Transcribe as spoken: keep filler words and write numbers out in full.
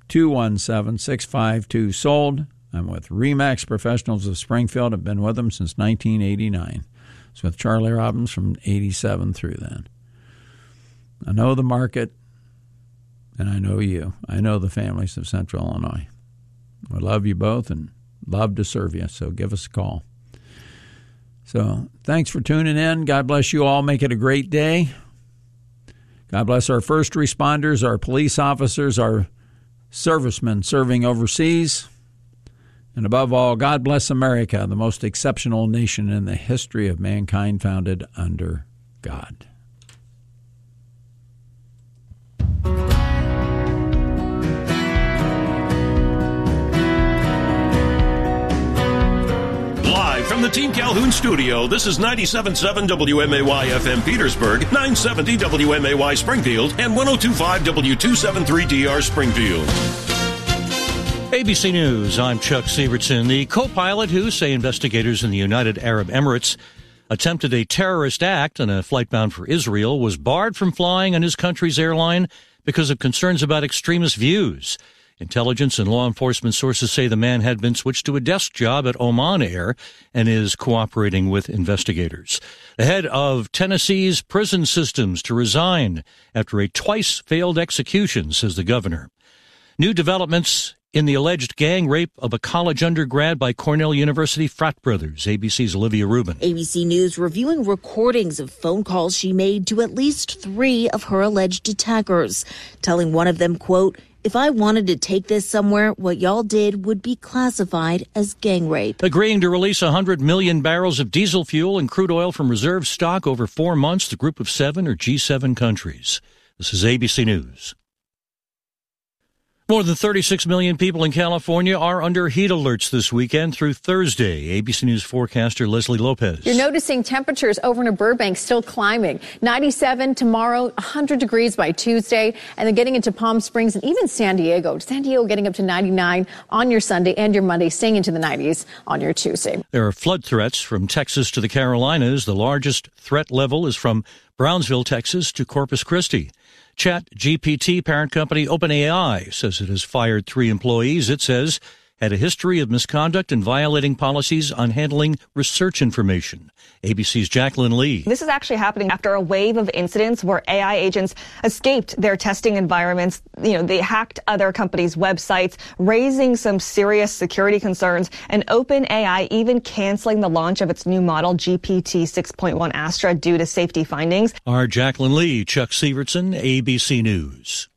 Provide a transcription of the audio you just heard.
two one seven, six five two, SOLD. I'm with RE/MAX Professionals of Springfield. I've been with them since nineteen eighty-nine. It's with Charlie Robbins from eighty-seven through then. I know the market, and I know you. I know the families of Central Illinois. I love you both and love to serve you, so give us a call. So thanks for tuning in. God bless you all. Make it a great day. God bless our first responders, our police officers, our servicemen serving overseas. And above all, God bless America, the most exceptional nation in the history of mankind founded under God. Live from the Team Calhoun studio, this is ninety-seven point seven W M A Y F M Petersburg, nine seventy W M A Y Springfield, and one oh two point five W two seventy-three D R Springfield. A B C News, I'm Chuck Sievertson. The co-pilot who, say investigators in the United Arab Emirates, attempted a terrorist act on a flight bound for Israel was barred from flying on his country's airline because of concerns about extremist views. Intelligence and law enforcement sources say the man had been switched to a desk job at Oman Air and is cooperating with investigators. The head of Tennessee's prison systems to resign after a twice-failed execution, says the governor. New developments in the alleged gang rape of a college undergrad by Cornell University frat brothers. A B C's Olivia Rubin. A B C News reviewing recordings of phone calls she made to at least three of her alleged attackers, telling one of them, quote, "If I wanted to take this somewhere, what y'all did would be classified as gang rape." Agreeing to release one hundred million barrels of diesel fuel and crude oil from reserve stock over four months, the group of seven or G seven countries. This is A B C News. More than thirty-six million people in California are under heat alerts this weekend through Thursday. A B C News forecaster Leslie Lopez. You're noticing temperatures over near Burbank still climbing. ninety-seven tomorrow, one hundred degrees by Tuesday, and then getting into Palm Springs and even San Diego. San Diego getting up to ninety-nine on your Sunday and your Monday, staying into the nineties on your Tuesday. There are flood threats from Texas to the Carolinas. The largest threat level is from Brownsville, Texas to Corpus Christi. ChatGPT parent company OpenAI says it has fired three employees it says had a history of misconduct and violating policies on handling research information. A B C's Jacqueline Lee. This is actually happening after a wave of incidents where A I agents escaped their testing environments. You know, they hacked other companies' websites, raising some serious security concerns, and OpenAI even canceling the launch of its new model, G P T six point one Astra, due to safety findings. Our Jacqueline Lee, Chuck Sievertson, A B C News.